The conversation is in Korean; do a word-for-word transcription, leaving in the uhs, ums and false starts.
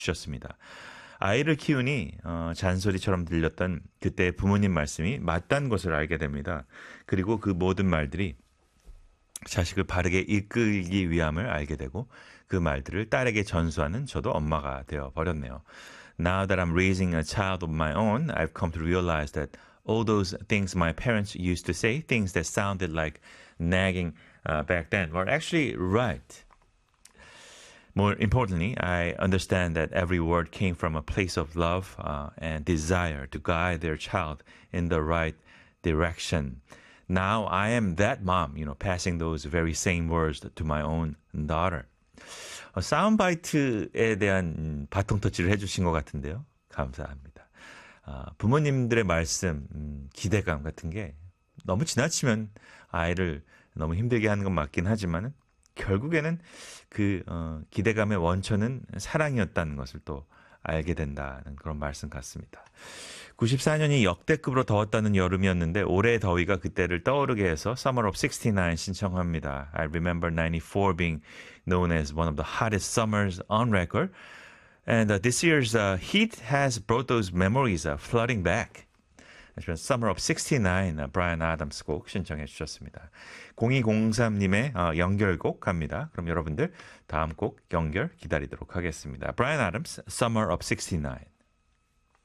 주셨습니다. 아이를 키우니 어, 잔소리처럼 들렸던 그때의 부모님 말씀이 맞다는 것을 알게 됩니다. 그리고 그 모든 말들이 자식을 바르게 이끌기 위함을 알게 되고 그 말들을 딸에게 전수하는 저도 엄마가 되어 버렸네요. Now that I'm raising a child of my own, I've come to realize that all those things my parents used to say, things that sounded like nagging uh, back then, were actually right. More importantly, I understand that every word came from a place of love uh, and desire to guide their child in the right direction. Now I am that mom, you know, passing those very same words to my own daughter. 어, 사운드바이트에 대한 음, 바통 터치를 해주신 것 같은데요. 감사합니다. 아, 부모님들의 말씀, 음, 기대감 같은 게 너무 지나치면 아이를 너무 힘들게 하는 건 맞긴 하지만 결국에는 그 어, 기대감의 원천은 사랑이었다는 것을 또 알게 된다는 그런 말씀 같습니다. 구십사 년이 역대급으로 더웠다는 여름이었는데 올해의 더위가 그때를 떠오르게 해서 Summer of sixty-nine 신청합니다. I remember ninety-four being known as one of the hottest summers on record. And uh, this year's uh, heat has brought those memories uh, flooding back. Summer of sixty-nine, uh, Bryan Adams 곡 신청해 주셨습니다. 공이공삼님의 어, 연결곡 갑니다. 그럼 여러분들 다음 곡 연결 기다리도록 하겠습니다. Bryan Adams, Summer of sixty-nine.